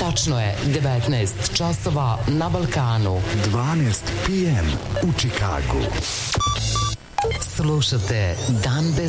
Tačno je 19 časova na Balkanu. 12 p.m. u Čikagu. Slušate Dan bez